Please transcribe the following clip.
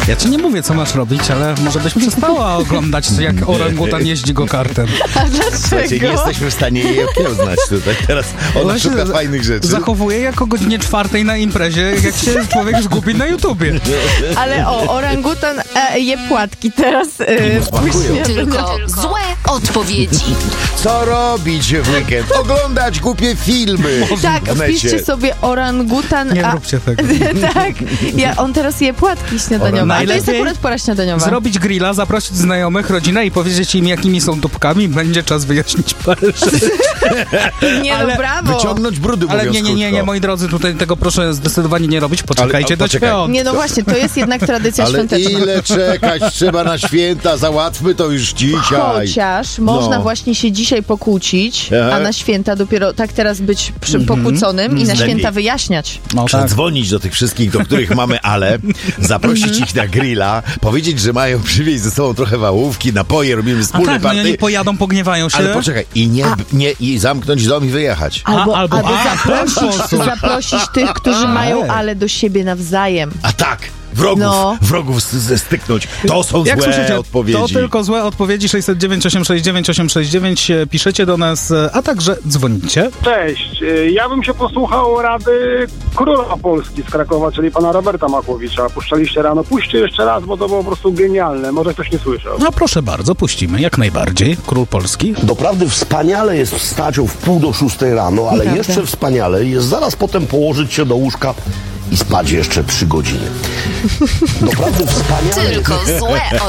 Ja ci nie mówię, co masz robić, ale może byś przestała oglądać, jak orangutan jeździ go-kartem. A Słuchajcie, nie dlaczego? jesteśmy w stanie jej okiełznać tutaj. Teraz ona Właśnie szuka fajnych rzeczy. Zachowuje jak o godzinie 4 na imprezie, jak się człowiek zgubi na YouTubie. Ale orangutan je płatki teraz. Smakują. Tylko złe odpowiedzi. Co robić w weekend? Oglądać głupie filmy. Tak, w necie. wpiszcie sobie orangutan. Nie róbcie tego. Tak, on teraz je płatki śniadaniowe. A to jest Najlepiej akurat pora śniadaniowa. Zrobić grilla, zaprosić znajomych, rodzinę i powiedzieć im, jakimi są tubkami. Będzie czas wyjaśnić parę rzeczy. Nie ale no, brawo. Wyciągnąć brudy, Ale mówiąc nie, krótko. moi drodzy, tutaj tego proszę zdecydowanie nie robić. Poczekajcie Ale- do poczekaj. świąt. Nie no właśnie, to jest jednak tradycja Ale świąteczna. ile czekać trzeba na święta? Załatwmy to już dzisiaj. Chociaż można No. właśnie się dzisiaj pokłócić, Aha. a na święta dopiero tak teraz być pokłóconym i na Lepiej. święta wyjaśniać. No tak. Przedzwonić do tych wszystkich, do których mamy zaprosić ich na grilla, powiedzieć, że mają przywieźć ze sobą trochę wałówki, napoje, robimy A wspólny tak, no i party. oni pojadą, pogniewają się. Ale poczekaj, i zamknąć dom i wyjechać. Albo w ten sposób. zaprosić tych, którzy mają ale do siebie nawzajem. A tak, wrogów styknąć. To są Jak złe słyszycie, odpowiedzi. to tylko złe odpowiedzi. 609 869 869. Piszecie do nas, a także dzwonicie. Cześć, ja bym się posłuchał rady króla Polski z Krakowa, czyli pana Roberta Makłowicza. Puszczaliście rano, puśćcie jeszcze raz, bo to było po prostu genialne. Może ktoś nie słyszał. No proszę bardzo, puścimy, jak najbardziej. Król Polski. Doprawdy wspaniale jest wstać o 5:30 rano, ale Prawda. jeszcze wspaniale jest zaraz potem położyć się do łóżka i spać jeszcze 3 godziny. Doprawdy wspaniale. Tylko złe